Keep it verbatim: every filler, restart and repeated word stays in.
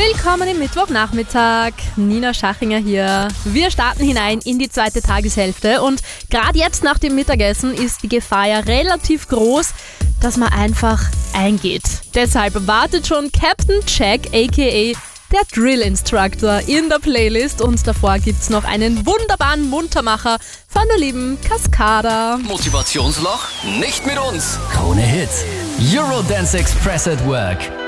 Willkommen im Mittwochnachmittag. Nina Schachinger hier. Wir starten hinein in die zweite Tageshälfte und gerade jetzt nach dem Mittagessen ist die Gefahr ja relativ groß, dass man einfach eingeht. Deshalb wartet schon Captain Jack aka der Drill Instructor in der Playlist und davor gibt's noch einen wunderbaren Muntermacher von der lieben Cascada. Motivationsloch? Nicht mit uns. Krone Hits. Eurodance Express at Work.